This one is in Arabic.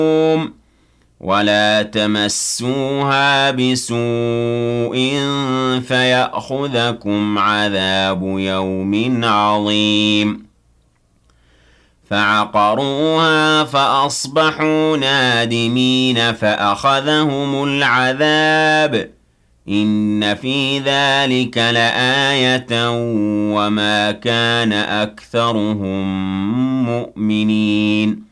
ولا تمسوها بسوء فيأخذكم عذاب يوم عظيم فعقروها فأصبحوا نادمين فأخذهم العذاب إن في ذلك لآية وما كان أكثرهم مؤمنين